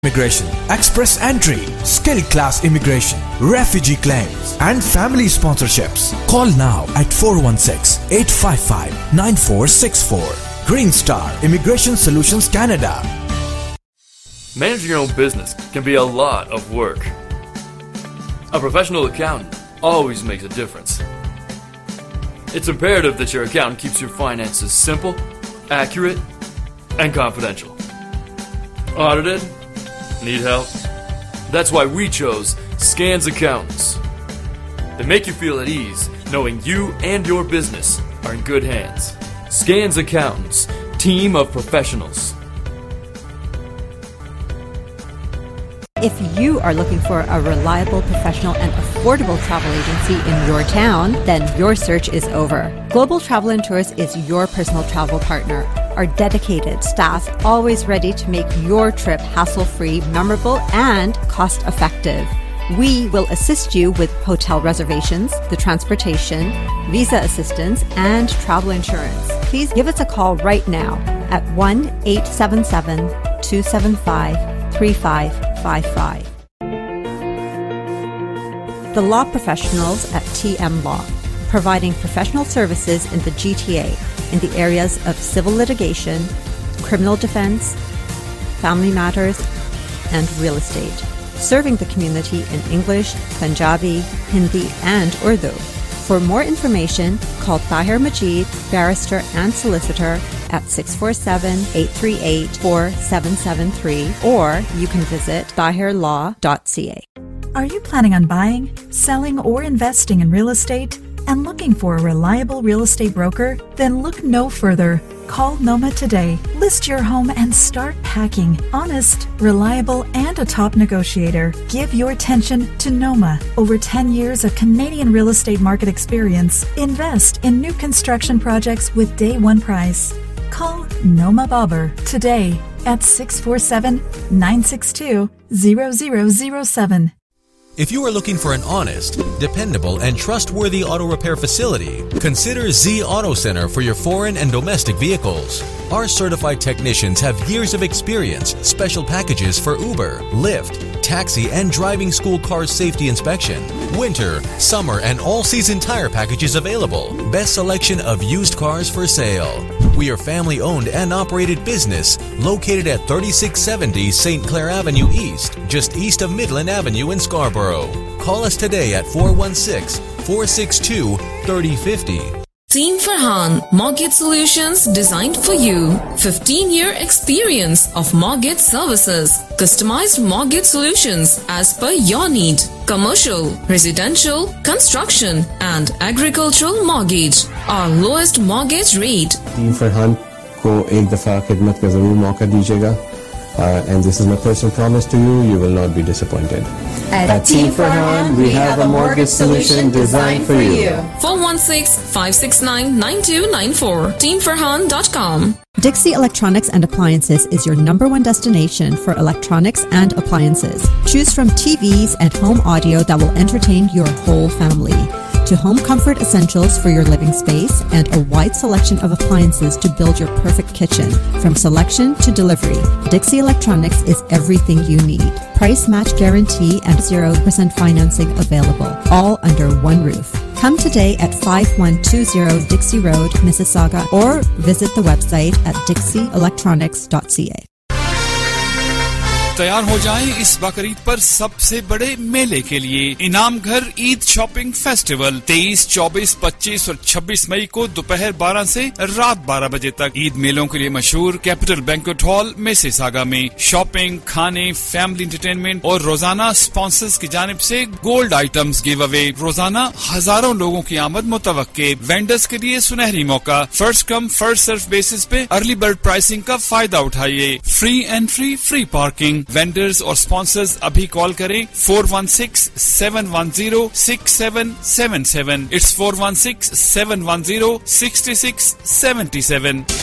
Immigration, express entry, skilled class immigration, refugee claims, and family sponsorships. Call now at 416-855-9464. Green Star Immigration Solutions Canada. Managing your own business can be a lot of work. A professional accountant always makes a difference. It's imperative that your accountant keeps your finances simple, accurate, and confidential. Audited? Need help? That's why we chose Scans Accountants. They make you feel at ease knowing you and your business are in good hands. Scans Accountants, team of professionals. If you are looking for a reliable, professional, and affordable travel agency in your town, then your search is over. Global Travel and Tours is your personal travel partner. Our dedicated staff always ready to make your trip hassle-free, memorable, and cost-effective. We will assist you with hotel reservations, the transportation, visa assistance, and travel insurance. Please give us a call right now at 1-877-275-3555. The law professionals at TM Law, providing professional services in the GTA in the areas of civil litigation, criminal defense, family matters, and real estate. Serving the community in English, Punjabi, Hindi, and Urdu. For more information, call Tahir Majid, barrister and solicitor at 647-838-4773, or you can visit tahirlaw.ca. Are you planning on buying, selling, or investing in real estate and looking for a reliable real estate broker? Then look no further. Call Noma today. List your home and start packing. Honest, reliable, and a top negotiator. Give your attention to Noma. Over 10 years of Canadian real estate market experience. Invest in new construction projects with day one price. Call Noma Bobber today at 647-962-0007. If you are looking for an honest, dependable, and trustworthy auto repair facility, consider Z Auto Center for your foreign and domestic vehicles. Our certified technicians have years of experience, special packages for Uber, Lyft, taxi, and driving school car safety inspection, winter, summer, and all-season tire packages available. Best selection of used cars for sale. We are family-owned and operated business located at 3670 St. Clair Avenue East, just east of Midland Avenue in Scarborough. Call us today at 416-462-3050. Team Farhan, Mortgage Solutions designed for you. 15-year experience of mortgage services. Customized mortgage solutions as per your need. Commercial, residential, construction and agricultural mortgage. Our lowest mortgage rate. Team Farhan को एक दफा खिदमत का जरूर मौका दीजिएगा. And this is my personal promise to you, you will not be disappointed. At Team Farhan, we have a mortgage solution designed for you. 416-569-9294. TeamFarhan.com. Dixie Electronics and Appliances is your #1 destination for electronics and appliances. Choose from TVs and home audio that will entertain your whole family, to home comfort essentials for your living space, and a wide selection of appliances to build your perfect kitchen. From selection to delivery, Dixie Electronics is everything you need. Price match guarantee and 0% financing available, all under one roof. Come today at 5120 Dixie Road, Mississauga, or visit the website at dixieelectronics.ca. तैयार हो जाएं इस बकरीद पर सबसे बड़े मेले के लिए। इनाम घर ईद शॉपिंग फेस्टिवल 23, 24, 25 और 26 मई को दोपहर 12 से रात 12 बजे तक ईद मेलों के लिए मशहूर कैपिटल बैंक्वेट हॉल मिसिसागा में शॉपिंग, खाने, फैमिली एंटरटेनमेंट और रोजाना स्पॉन्सर्स की जानिब से गोल्ड आइटम्स गिव अवे। रोजाना हजारों लोगों की आमद मुतवक्के। वेंडर्स के लिए सुनहरी मौका। First come first serve basis पे अर्ली बर्ड प्राइसिंग का फायदा उठाइए। Free entry, free parking. Vendors और स्पॉन्सर्स अभी कॉल करें 416-710-6777। इट्स 416-710-6677।